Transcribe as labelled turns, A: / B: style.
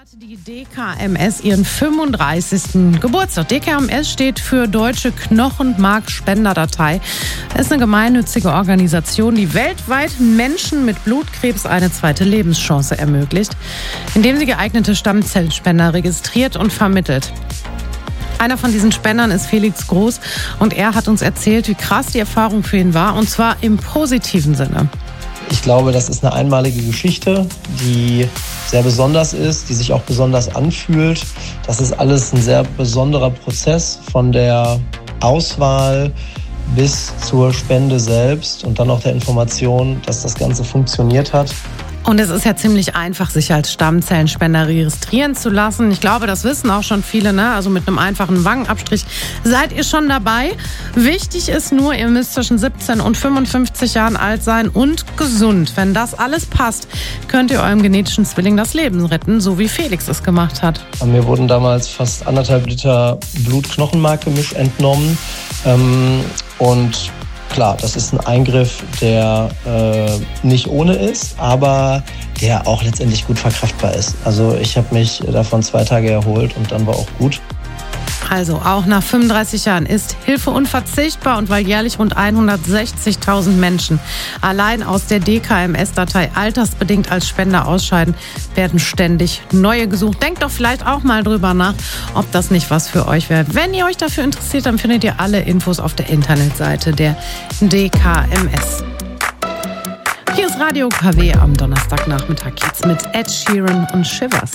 A: Die DKMS ihren 35. Geburtstag. DKMS steht für Deutsche Knochenmarkspenderdatei. Das ist eine gemeinnützige Organisation, die weltweit Menschen mit Blutkrebs eine zweite Lebenschance ermöglicht, indem sie geeignete Stammzellspender registriert und vermittelt. Einer von diesen Spendern ist Felix Groß und er hat uns erzählt, wie krass die Erfahrung für ihn war, und zwar im positiven Sinne.
B: Ich glaube, das ist eine einmalige Geschichte, die sehr besonders ist, die sich auch besonders anfühlt. Das ist alles ein sehr besonderer Prozess von der Auswahl bis zur Spende selbst und dann auch der Information, dass das Ganze funktioniert hat.
A: Und es ist ja ziemlich einfach, sich als Stammzellenspender registrieren zu lassen. Ich glaube, das wissen auch schon viele, ne? Also mit einem einfachen Wangenabstrich seid ihr schon dabei. Wichtig ist nur, ihr müsst zwischen 17 und 55 Jahren alt sein und gesund. Wenn das alles passt, könnt ihr eurem genetischen Zwilling das Leben retten, so wie Felix es gemacht hat.
B: Mir wurden damals fast 1,5 Liter Blut-Knochenmark-Gemisch entnommen. Und klar, das ist ein Eingriff, der nicht ohne ist, aber der auch letztendlich gut verkraftbar ist. Also ich habe mich davon 2 Tage erholt und dann war auch gut.
A: Also auch nach 35 Jahren ist Hilfe unverzichtbar, und weil jährlich rund 160.000 Menschen allein aus der DKMS-Datei altersbedingt als Spender ausscheiden, werden ständig neue gesucht. Denkt doch vielleicht auch mal drüber nach, ob das nicht was für euch wäre. Wenn ihr euch dafür interessiert, dann findet ihr alle Infos auf der Internetseite der DKMS. Hier ist Radio KW am Donnerstagnachmittag jetzt mit Ed Sheeran und Shivers.